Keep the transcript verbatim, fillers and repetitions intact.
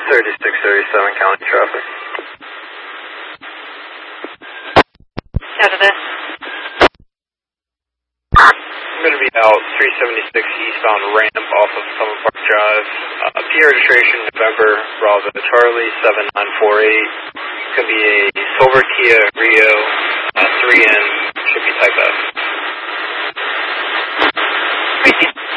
thirty-six thirty-seven county traffic. Out of this. I'm going to be out three seventy-six eastbound ramp off of Summer Park Drive. Uh, P registration November Bravo Charlie seven nine four eight. Could be a silver Kia Rio uh, three N. Should be type F. Appreciate it.